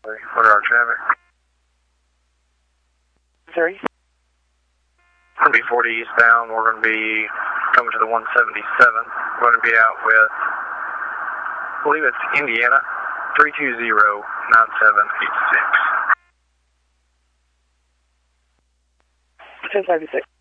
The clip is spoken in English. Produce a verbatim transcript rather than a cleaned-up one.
What are our traffic? Sorry? We're going to be forty eastbound. We're going to be coming to the one seventy-seven. We're going to be out with, I believe it's Indiana, three two zero nine seven eight six. ten seventy-six.